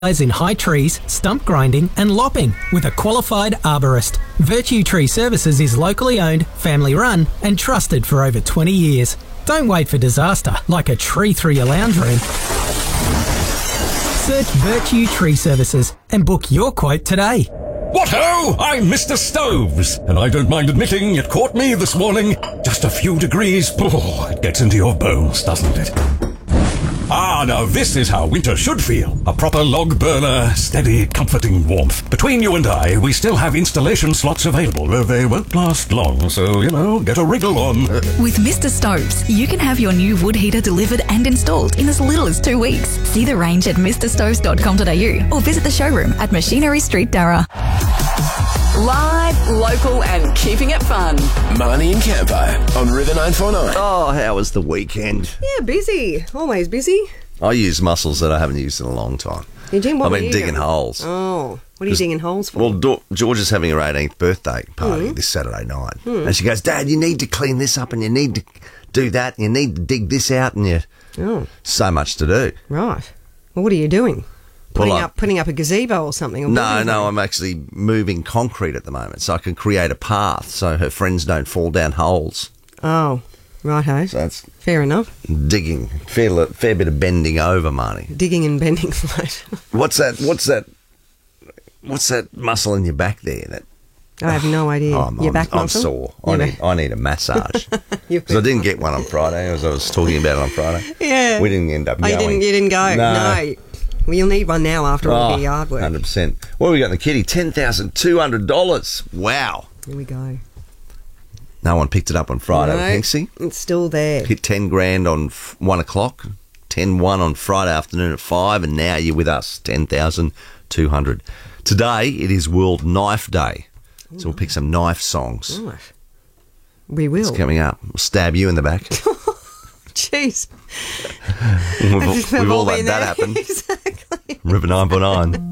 in high trees, stump grinding and lopping with a qualified arborist. Virtue Tree Services is locally owned, family run and trusted for over 20 years. Don't wait for disaster like a tree through your lounge room. Search Virtue Tree Services and book your quote today. What-ho! I'm Mr. Stoves, and I don't mind admitting it caught me this morning. Just a few degrees. Oh, it gets into your bones, doesn't it? Ah, now this is how winter should feel. A proper log burner, steady, comforting warmth. Between you and I, we still have installation slots available, though they won't last long, so, get a wriggle on. With Mr. Stoves, you can have your new wood heater delivered and installed in as little as 2 weeks. See the range at mrstoves.com.au or visit the showroom at Machinery Street, Darra. Live, local and keeping it fun. Marnie and Campo on River 949. Oh, how was the weekend? Yeah, busy. Always busy. I use muscles that I haven't used in a long time. I've been digging holes. Oh, what are you digging holes for? Well, George is having her 18th birthday party this Saturday night. And she goes, Dad, you need to clean this up and you need to do that and you need to dig this out and so much to do. Right. Well, what are you doing? Putting up a gazebo or something? Or no, I'm actually moving concrete at the moment so I can create a path so her friends don't fall down holes. Oh, righto. So that's fair enough. Digging. Fair bit of bending over, Marnie. Digging and bending, right. What's that muscle in your back there? I have no idea. Your back muscle? I'm sore. I need a massage. Because I didn't get one on Friday, as I was talking about it on Friday. Yeah. We didn't end up going. You didn't go? No. Well, you'll need one now after all the yard work. 100%. What have we got in the kitty? $10,200. Wow. Here we go. No one picked it up on Friday, Pinksy. It's still there. Hit 10 grand on 1 o'clock, 10-1 on Friday afternoon at 5, and now you're with us, 10,200. Today, it is World Knife Day. So we'll pick some knife songs. Right. We will. It's coming up. We'll stab you in the back. Jeez. We've all had that happen. Exactly. River 9.9.